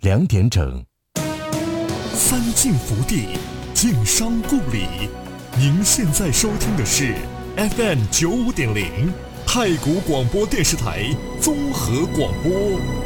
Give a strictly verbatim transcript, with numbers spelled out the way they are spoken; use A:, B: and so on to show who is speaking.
A: 两点整。
B: 三晋福地，晋商故里。您现在收听的是 F M 九五点零太谷广播电视台综合广播。